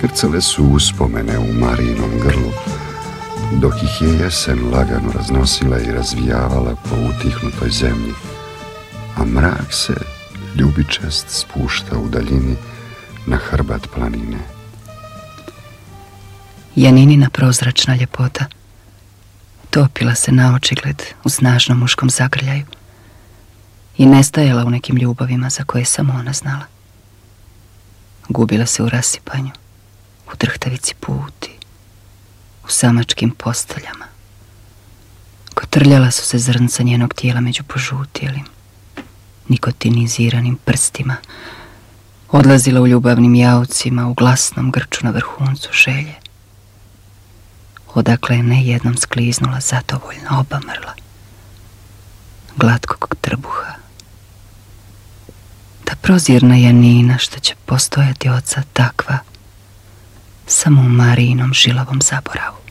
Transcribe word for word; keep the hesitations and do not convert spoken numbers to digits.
grcale su uspomene u Marijinom grlu, dok ih je jesen lagano raznosila i razvijavala po utihnutoj zemlji, a mrak se ljubičast spušta u daljini na hrbat planine. Janinina prozračna ljepota topila se na očigled u snažnom muškom zagrljaju i nestajala u nekim ljubavima za koje samo ona znala. Gubila se u rasipanju, u drhtavici puti, u samačkim posteljama. Kotrljala su se zrnca njenog tijela među požutijelim, nikotiniziranim prstima, odlazila u ljubavnim jaucima, u glasnom grču na vrhuncu želje, odakle je ne jednom skliznula zadovoljna, obamrla, glatkog trbuha. Ta prozirna Janina što će postojati oca takva, samo u Marijinom žilavom zaboravu.